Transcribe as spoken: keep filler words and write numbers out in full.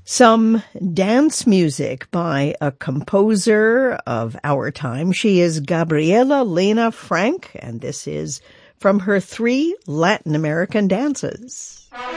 Some dance music by a composer of our time. She is Gabriela Lena Frank, and this is from her three Latin American dances.